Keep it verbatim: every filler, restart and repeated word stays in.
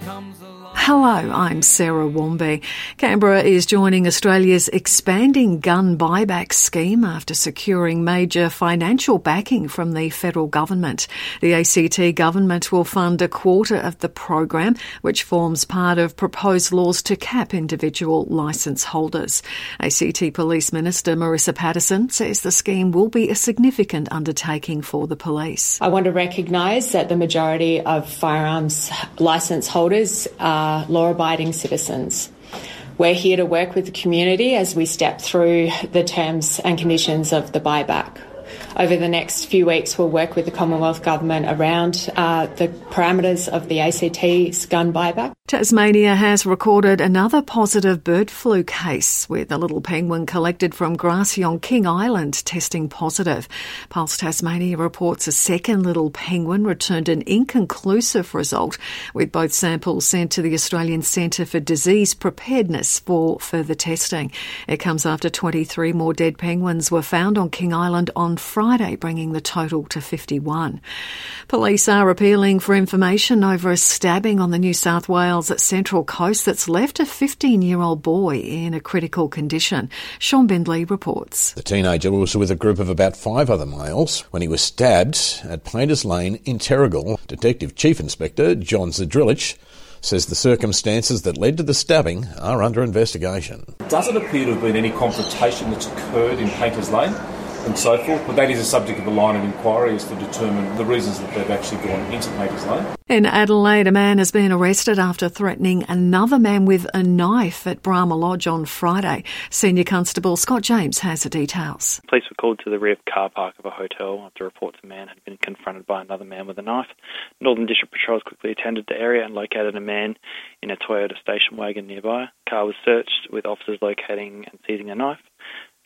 Hello, I'm Sarah Womby. Canberra is joining Australia's expanding gun buyback scheme after securing major financial backing from the federal government. The A C T government will fund a quarter of the program, which forms part of proposed laws to cap individual licence holders. A C T Police Minister Marissa Patterson says the scheme will be a significant undertaking for the police. I want to recognise that the majority of firearms licence holders are law-abiding citizens. We're here to work with the community as we step through the terms and conditions of the buyback. Over the next few weeks, we'll work with the Commonwealth Government around uh, the parameters of the A C T's gun buyback. Tasmania has recorded another positive bird flu case, with a little penguin collected from Grassy on King Island testing positive. Pulse Tasmania reports a second little penguin returned an inconclusive result, with both samples sent to the Australian Centre for Disease Preparedness for further testing. It comes after twenty-three more dead penguins were found on King Island on Friday, bringing the total to fifty-one. Police are appealing for information over a stabbing on the New South Wales Central Coast that's left a fifteen-year-old boy in a critical condition. Sean Bindley reports. The teenager was with a group of about five other males when he was stabbed at Painters Lane in Terrigal. Detective Chief Inspector John Zadrilich says the circumstances that led to the stabbing are under investigation. Doesn't appear to have been any confrontation that's occurred in Painters Lane and so forth, but that is a subject of a line of inquiry as to determine the reasons that they've actually gone into Painters Lane. In Adelaide, a man has been arrested after threatening another man with a knife at Brahma Lodge on Friday. Senior Constable Scott James has the details. Police were called to the rear car park of a hotel after reports a man had been confronted by another man with a knife. Northern District Patrols quickly attended the area and located a man in a Toyota station wagon nearby. The car was searched, with officers locating and seizing a knife.